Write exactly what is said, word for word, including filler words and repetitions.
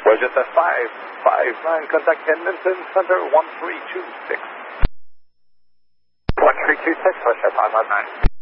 Roger, five five nine, contact Edmonton Center, one three two six. one three two six, Roger, five five nine.